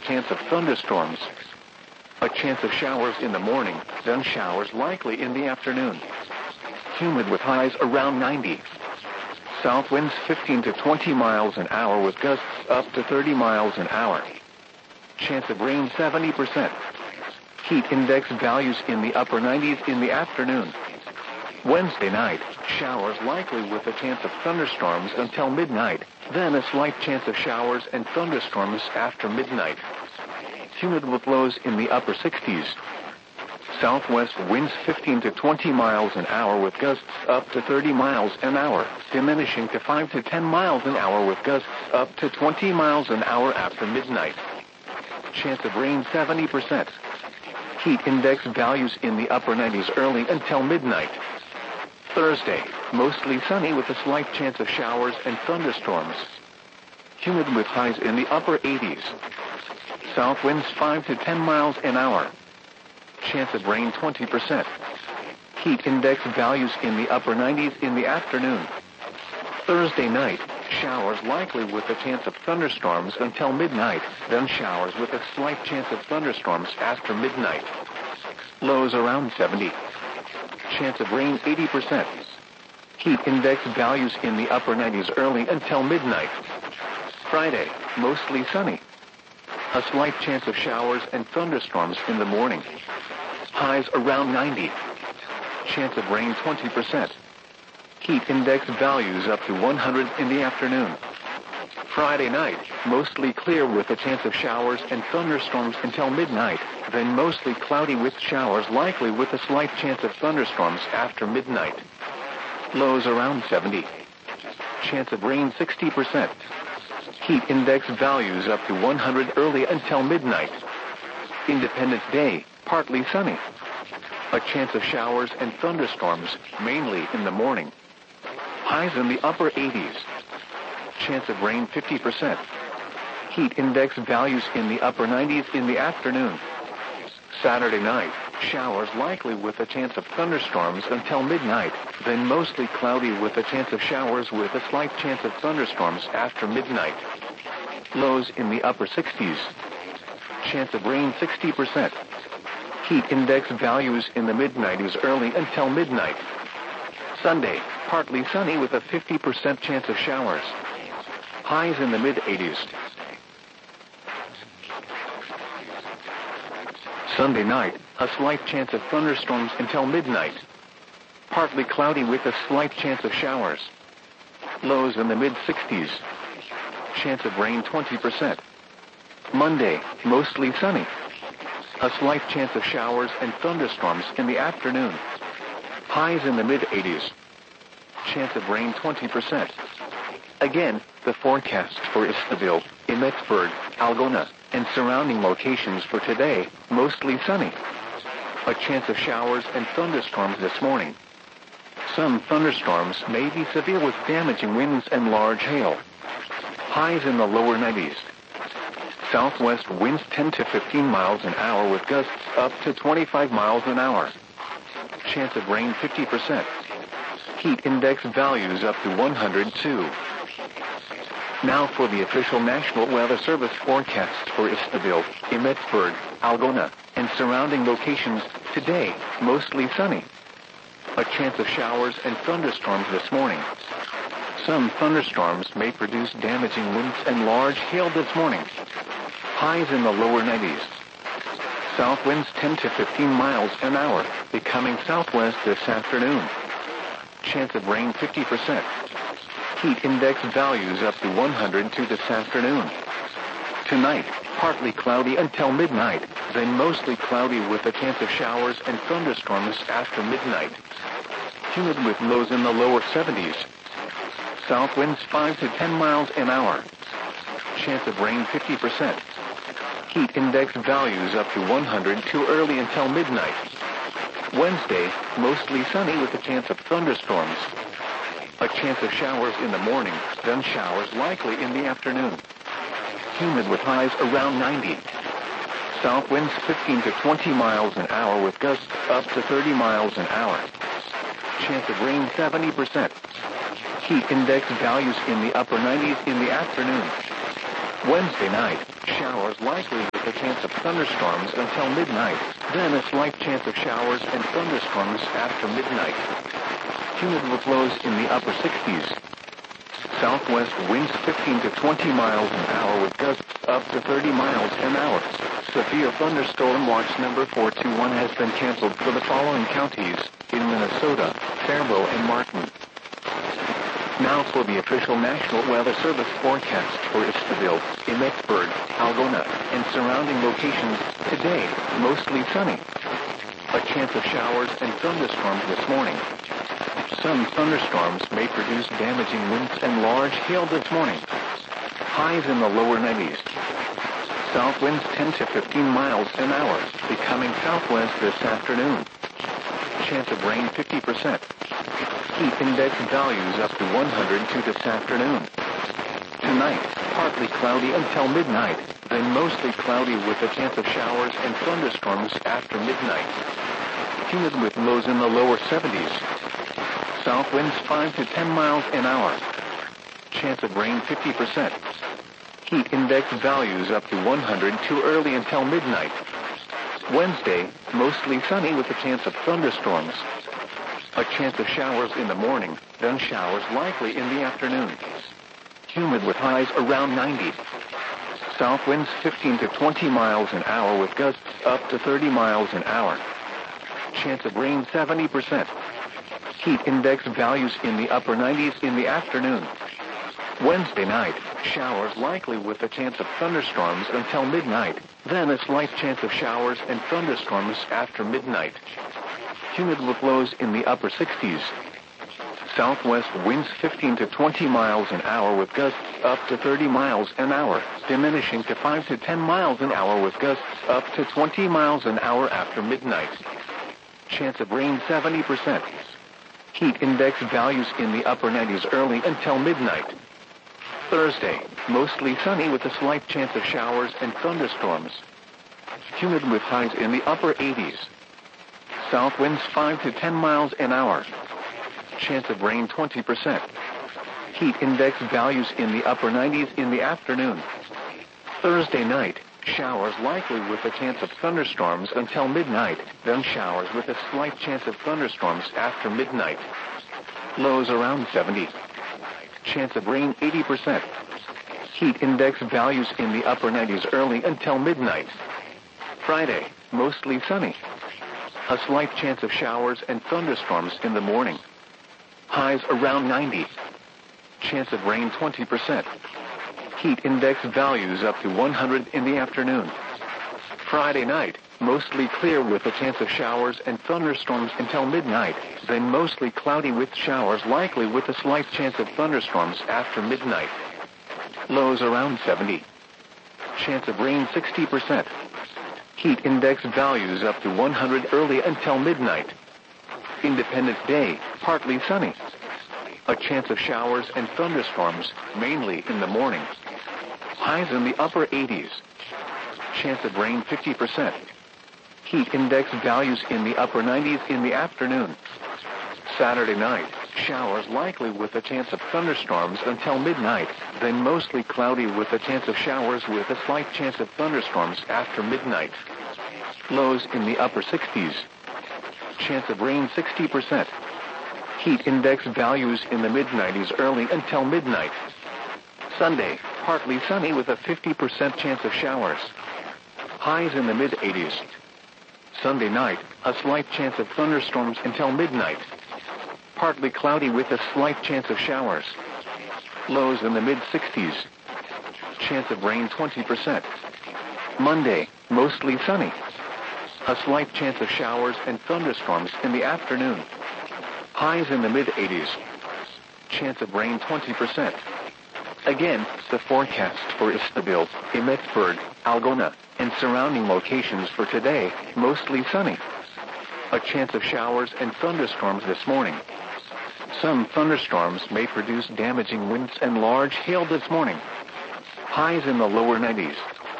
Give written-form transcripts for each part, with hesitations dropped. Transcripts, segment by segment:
chance of thunderstorms. A chance of showers in the morning, then showers likely in the afternoon. Humid with highs around 90. South winds 15 to 20 miles an hour with gusts up to 30 miles an hour. Chance of rain 70%. Heat index values in the upper 90s in the afternoon. Wednesday night, showers likely with a chance of thunderstorms until midnight, then a slight chance of showers and thunderstorms after midnight. Humid with lows in the upper 60s. Southwest winds 15 to 20 miles an hour with gusts up to 30 miles an hour, diminishing to 5 to 10 miles an hour with gusts up to 20 miles an hour after midnight. Chance of rain 70%. Heat index values in the upper 90s early until midnight. Thursday, mostly sunny with a slight chance of showers and thunderstorms. Humid with highs in the upper 80s. South winds 5 to 10 miles an hour. Chance of rain 20%. Heat index values in the upper 90s in the afternoon. Thursday night, showers likely with a chance of thunderstorms until midnight, then showers with a slight chance of thunderstorms after midnight. Lows around 70. Chance of rain 80%. Heat index values in the upper 90s early until midnight. Friday, mostly sunny. A slight chance of showers and thunderstorms in the morning. Highs around 90. Chance of rain 20%. Heat index values up to 100 in the afternoon. Friday night, mostly clear with a chance of showers and thunderstorms until midnight, then mostly cloudy with showers likely with a slight chance of thunderstorms after midnight. Lows around 70. Chance of rain 60%. Heat index values up to 100 early until midnight. Independence Day, partly sunny. A chance of showers and thunderstorms, mainly in the morning. Highs in the upper 80s. Chance of rain 50%. Heat index values in the upper 90s in the afternoon. Saturday night, showers likely with a chance of thunderstorms until midnight, then mostly cloudy with a chance of showers with a slight chance of thunderstorms after midnight. Lows in the upper 60s. Chance of rain 60%. Heat index values in the mid-90s early until midnight. Sunday, partly sunny with a 50% chance of showers. Highs in the mid-80s. Sunday night, a slight chance of thunderstorms until midnight. Partly cloudy with a slight chance of showers. Lows in the mid-60s. Chance of rain 20%. Monday, mostly sunny. A slight chance of showers and thunderstorms in the afternoon. Highs in the mid-80s. Chance of rain 20%. Again, the forecast for Istaville, Emmetsburg, Algona, and surrounding locations for today, mostly sunny. A chance of showers and thunderstorms this morning. Some thunderstorms may be severe with damaging winds and large hail. Highs in the lower 90s. Southwest winds 10 to 15 miles an hour with gusts up to 25 miles an hour. Chance of rain 50%. Heat index values up to 102. Now for the official National Weather Service forecast for Istaville, Emmetsburg, Algona, and surrounding locations today, mostly sunny. A chance of showers and thunderstorms this morning. Some thunderstorms may produce damaging winds and large hail this morning. Highs in the lower 90s. South winds 10 to 15 miles an hour, becoming southwest this afternoon. Chance of rain 50%. Heat index values up to 102 this afternoon. Tonight, partly cloudy until midnight, then mostly cloudy with a chance of showers and thunderstorms after midnight. Humid with lows in the lower 70s. South winds 5 to 10 miles an hour. Chance of rain 50%. Heat index values up to 102 early until midnight. Wednesday, mostly sunny with a chance of thunderstorms. A chance of showers in the morning, then showers likely in the afternoon. Humid with highs around 90. South winds 15 to 20 miles an hour with gusts up to 30 miles an hour. Chance of rain 70%. Heat index values in the upper 90s in the afternoon. Wednesday night, showers likely with a chance of thunderstorms until midnight, then a slight chance of showers and thunderstorms after midnight. Humid with lows in the upper 60s. Southwest winds 15 to 20 miles an hour with gusts up to 30 miles an hour. Severe thunderstorm watch number 421 has been canceled for the following counties in Minnesota: Faribault and Martin. Now for the official National Weather Service forecast for Esteville, Emmetsburg, Algona, and surrounding locations. Today, mostly sunny. A chance of showers and thunderstorms this morning. Some thunderstorms may produce damaging winds and large hail this morning. Highs in the lower 90s. South winds 10 to 15 miles an hour, becoming southwest this afternoon. Chance of rain 50%. Heat index values up to 102 this afternoon. Tonight, partly cloudy until midnight, then mostly cloudy with a chance of showers and thunderstorms after midnight. Humid with lows in the lower 70s. South winds 5 to 10 miles an hour. Chance of rain 50%. Heat index values up to 102 early until midnight. Wednesday, mostly sunny with a chance of thunderstorms. A chance of showers in the morning, then showers likely in the afternoon. Humid with highs around 90. South winds 15 to 20 miles an hour with gusts up to 30 miles an hour. Chance of rain 70%. Heat index values in the upper 90s in the afternoon. Wednesday night, showers likely with a chance of thunderstorms until midnight, then a slight chance of showers and thunderstorms after midnight. Humid with lows in the upper 60s. Southwest winds 15 to 20 miles an hour with gusts up to 30 miles an hour, diminishing to 5 to 10 miles an hour with gusts up to 20 miles an hour after midnight. Chance of rain 70%. Heat index values in the upper 90s early until midnight. Thursday, mostly sunny with a slight chance of showers and thunderstorms. Humid with highs in the upper 80s. South winds 5 to 10 miles an hour. Chance of rain 20%. Heat index values in the upper 90s in the afternoon. Thursday night, showers likely with a chance of thunderstorms until midnight, then showers with a slight chance of thunderstorms after midnight. Lows around 70. Chance of rain 80%. Heat index values in the upper 90s early until midnight. Friday, mostly sunny. A slight chance of showers and thunderstorms in the morning. Highs around 90. Chance of rain 20%. Heat index values up to 100 in the afternoon. Friday night, mostly clear with a chance of showers and thunderstorms until midnight, then mostly cloudy with showers likely with a slight chance of thunderstorms after midnight. Lows around 70. Chance of rain 60%. Heat index values up to 100 early until midnight. Independence Day, partly sunny. A chance of showers and thunderstorms, mainly in the morning. Highs in the upper 80s. Chance of rain 50%. Heat index values in the upper 90s in the afternoon. Saturday night, showers likely with a chance of thunderstorms until midnight, then mostly cloudy with a chance of showers with a slight chance of thunderstorms after midnight. Lows in the upper 60s. Chance of rain 60%. Heat index values in the mid-90s early until midnight. Sunday, partly sunny with a 50% chance of showers. Highs in the mid-80s. Sunday night, a slight chance of thunderstorms until midnight. Partly cloudy with a slight chance of showers. Lows in the mid-60s. Chance of rain 20%. Monday, mostly sunny. A slight chance of showers and thunderstorms in the afternoon. Highs in the mid-80s. Chance of rain 20%. Again, the forecast for Esteville, Emmetsburg, Algona, and surrounding locations for today, mostly sunny. A chance of showers and thunderstorms this morning. Some thunderstorms may produce damaging winds and large hail this morning. Highs in the lower 90s.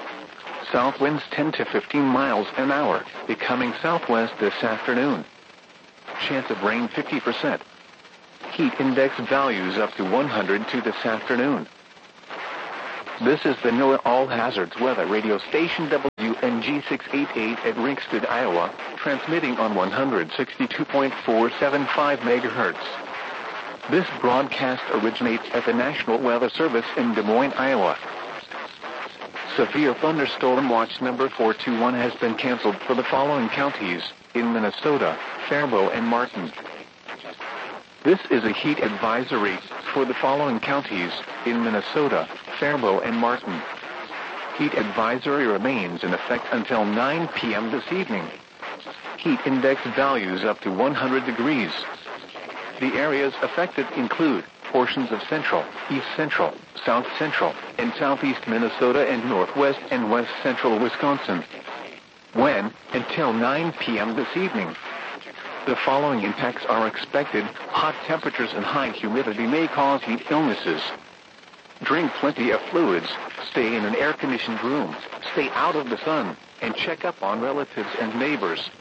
South winds 10 to 15 miles an hour, becoming southwest this afternoon. Chance of rain 50%. Heat index values up to 102 this afternoon. This is the NOAA All Hazards Weather Radio Station WNG688 at Ringsted, Iowa, transmitting on 162.475 megahertz. This broadcast originates at the National Weather Service in Des Moines, Iowa. Severe thunderstorm watch number 421 has been canceled for the following counties in Minnesota: Faribault and Martin. This is a heat advisory for the following counties in Minnesota: Faribault and Martin. Heat advisory remains in effect until 9 p.m. this evening. Heat index values up to 100 degrees. The areas affected include portions of central, east central, south central, and southeast Minnesota and northwest and west central Wisconsin. When, until 9 p.m. this evening. The following impacts are expected. Hot temperatures and high humidity may cause heat illnesses. Drink plenty of fluids, stay in an air-conditioned room, stay out of the sun, and check up on relatives and neighbors.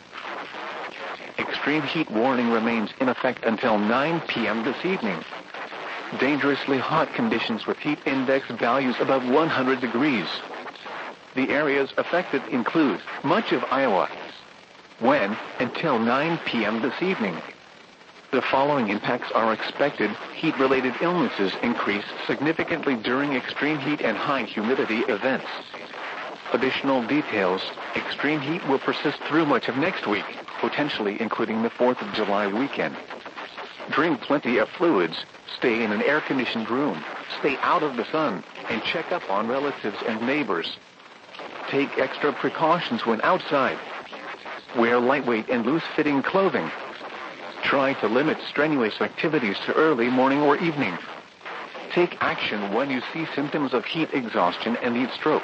Extreme heat warning remains in effect until 9 p.m. this evening. Dangerously hot conditions with heat index values above 100 degrees. The areas affected include much of Iowa. When, until 9 p.m. this evening. The following impacts are expected. Heat-related illnesses increase significantly during extreme heat and high humidity events. Additional details: extreme heat will persist through much of next week, potentially including the 4th of July weekend. Drink plenty of fluids, stay in an air-conditioned room, stay out of the sun, and check up on relatives and neighbors. Take extra precautions when outside. Wear lightweight and loose-fitting clothing. Try to limit strenuous activities to early morning or evening. Take action when you see symptoms of heat exhaustion and heat stroke.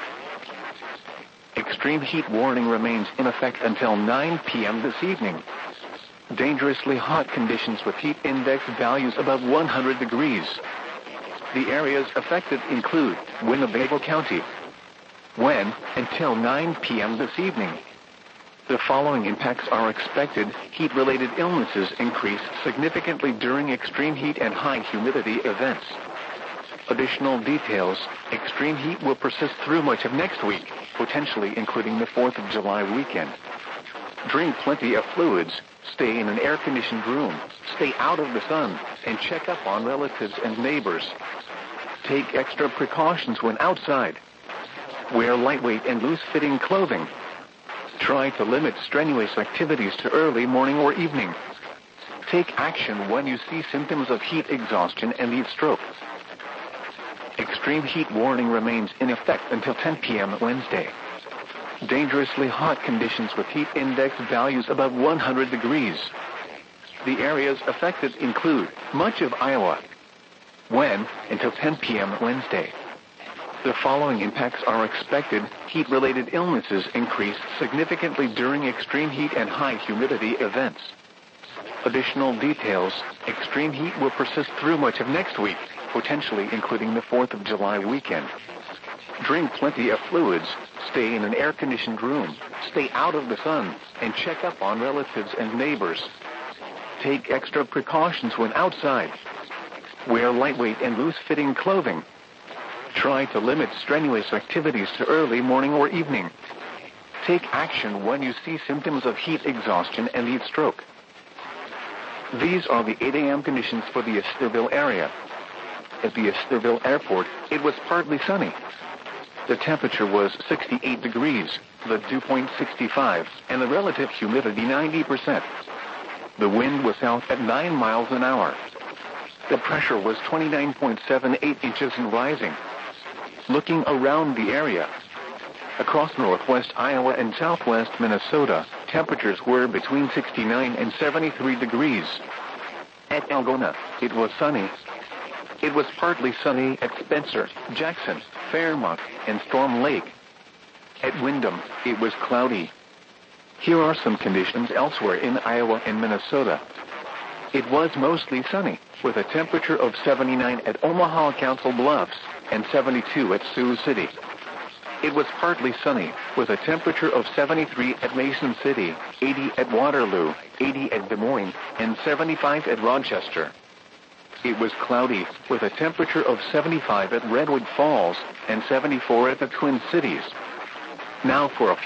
Extreme heat warning remains in effect until 9 p.m. this evening. Dangerously hot conditions with heat index values above 100 degrees. The areas affected include Winnebago County. When, until 9 p.m. this evening. The following impacts are expected. Heat-related illnesses increase significantly during extreme heat and high humidity events. Additional details: extreme heat will persist through much of next week, potentially including the 4th of July weekend. Drink plenty of fluids, stay in an air-conditioned room, stay out of the sun, and check up on relatives and neighbors. Take extra precautions when outside. Wear lightweight and loose-fitting clothing. Try to limit strenuous activities to early morning or evening. Take action when you see symptoms of heat exhaustion and heat stroke. Extreme heat warning remains in effect until 10 p.m. Wednesday. Dangerously hot conditions with heat index values above 100 degrees. The areas affected include much of Iowa. When, until 10 p.m. Wednesday. The following impacts are expected. Heat-related illnesses increase significantly during extreme heat and high humidity events. Additional details: extreme heat will persist through much of next week, potentially including the 4th of July weekend. Drink plenty of fluids, stay in an air-conditioned room, stay out of the sun, and check up on relatives and neighbors. Take extra precautions when outside. Wear lightweight and loose-fitting clothing. Try to limit strenuous activities to early morning or evening. Take action when you see symptoms of heat exhaustion and heat stroke. These are the 8 a.m. conditions for the Estherville area. At the Estherville airport, it was partly sunny. The temperature was 68 degrees, the dew point 65, and the relative humidity 90%. The wind was south at 9 miles an hour. The pressure was 29.78 inches and rising. Looking around the area, across northwest Iowa and southwest Minnesota, temperatures were between 69 and 73 degrees. At Algona, it was sunny. It was partly sunny at Spencer, Jackson, Fairmont, and Storm Lake. At Windham, it was cloudy. Here are some conditions elsewhere in Iowa and Minnesota. It was mostly sunny, with a temperature of 79 at Omaha Council Bluffs and 72 at Sioux City. It was partly sunny, with a temperature of 73 at Mason City, 80 at Waterloo, 80 at Des Moines, and 75 at Rochester. It was cloudy, with a temperature of 75 at Redwood Falls and 74 at the Twin Cities. Now for a